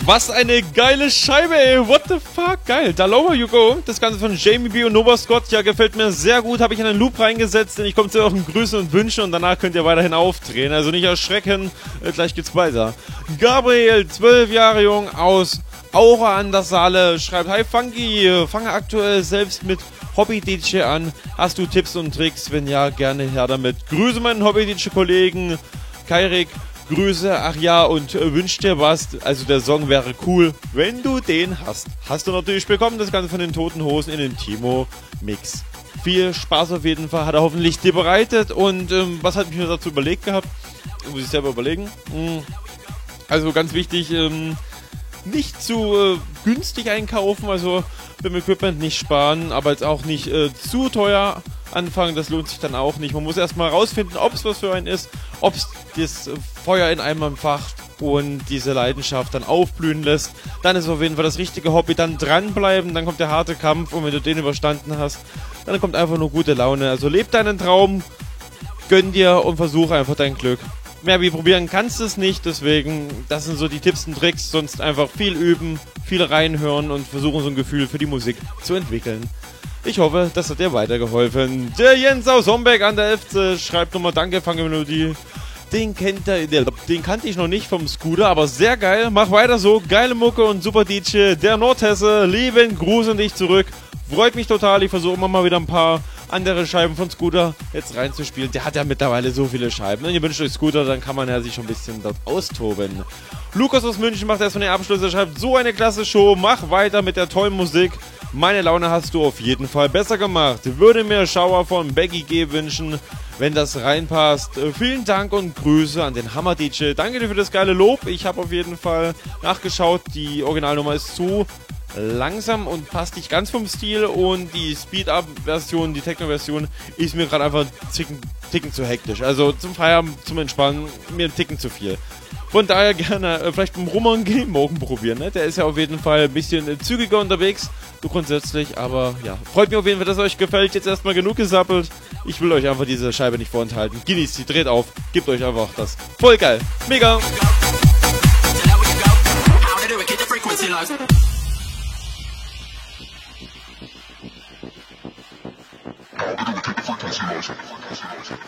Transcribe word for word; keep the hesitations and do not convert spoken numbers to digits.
Was eine geile Scheibe, ey. What the fuck? Geil. Da lower you go. Das Ganze von Jamie B und Nova Scott. Ja, gefällt mir sehr gut. Habe ich in einen Loop reingesetzt, denn ich komme zu euren Grüßen und Wünschen und danach könnt ihr weiterhin aufdrehen. Also nicht erschrecken. Äh, gleich geht's weiter. Gabriel, zwölf Jahre jung, aus Aura an der Saale, schreibt: Hi Funky, fange aktuell selbst mit Hobby-D J an. Hast du Tipps und Tricks? Wenn ja, gerne her damit. Grüße meinen Hobby-D J-Kollegen Kairik. Grüße, ach ja, und äh, wünsch dir was. Also der Song wäre cool, wenn du den hast. Hast du natürlich bekommen, das Ganze von den Toten Hosen in den Timo-Mix. Viel Spaß auf jeden Fall, hat er hoffentlich dir bereitet. Und ähm, was hat mich mir dazu überlegt gehabt? Muss ich selber überlegen. Hm. Also ganz wichtig, ähm, nicht zu äh, günstig einkaufen, also beim Equipment nicht sparen, aber jetzt auch nicht äh, zu teuer anfangen, das lohnt sich dann auch nicht. Man muss erstmal rausfinden, ob es was für einen ist, ob es das Feuer in einem entfacht und diese Leidenschaft dann aufblühen lässt. Dann ist auf jeden Fall das richtige Hobby, dann dranbleiben, dann kommt der harte Kampf und wenn du den überstanden hast, dann kommt einfach nur gute Laune. Also leb deinen Traum, gönn dir und versuch einfach dein Glück. Mehr wie probieren kannst du es nicht, deswegen, das sind so die Tipps und Tricks, sonst einfach viel üben, viel reinhören und versuchen so ein Gefühl für die Musik zu entwickeln. Ich hoffe, das hat dir weitergeholfen. Der Jens aus Homberg an der Elfte schreibt nochmal: Danke, Fangemelodie. Den kennt er, den kannte ich noch nicht vom Scooter, aber sehr geil. Mach weiter so, geile Mucke und super D J. Der Nordhesse, lieben Gruß an dich zurück. Freut mich total, ich versuche immer mal wieder ein paar andere Scheiben von Scooter jetzt reinzuspielen. Der hat ja mittlerweile so viele Scheiben. Wenn ihr wünscht euch Scooter, dann kann man ja sich schon ein bisschen dort austoben. Lukas aus München macht erstmal den Abschluss. Er schreibt: So eine klasse Show, mach weiter mit der tollen Musik. Meine Laune hast du auf jeden Fall besser gemacht. Würde mir Schauer von Becky G wünschen, wenn das reinpasst. Vielen Dank und Grüße an den Hammer-D J. Danke dir für das geile Lob. Ich habe auf jeden Fall nachgeschaut. Die Originalnummer ist zu langsam und passt nicht ganz vom Stil. Und die Speed-Up-Version, die Techno-Version, ist mir gerade einfach einen Ticken, Ticken zu hektisch. Also zum Feiern, zum Entspannen, mir ein Ticken zu viel. Von daher gerne äh, vielleicht beim Roman Game morgen probieren. Ne? Der ist ja auf jeden Fall ein bisschen äh, zügiger unterwegs. Du grundsätzlich, aber ja. Freut mich auf jeden Fall, dass es euch gefällt. Jetzt erstmal genug gesappelt. Ich will euch einfach diese Scheibe nicht vorenthalten. Genießt sie, dreht auf, gebt euch einfach das. Voll geil. Mega.